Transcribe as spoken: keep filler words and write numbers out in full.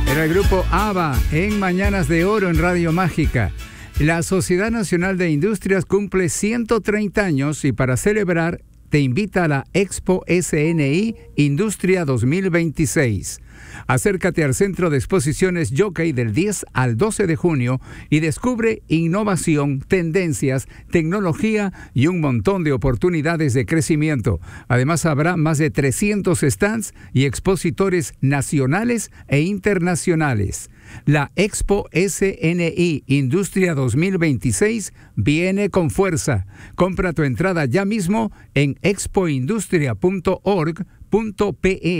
Era el grupo ABBA en Mañanas de Oro en Radio Mágica. La Sociedad Nacional de Industrias cumple ciento treinta años y para celebrar te invita a la Expo S N I Industria dos mil veintiséis. Acércate al Centro de Exposiciones Jockey del diez al doce de junio y descubre innovación, tendencias, tecnología y un montón de oportunidades de crecimiento. Además, habrá más de trescientos stands y expositores nacionales e internacionales. La Expo S N I Industria dos mil veintiséis viene con fuerza. Compra tu entrada ya mismo en expoindustria punto org punto pe.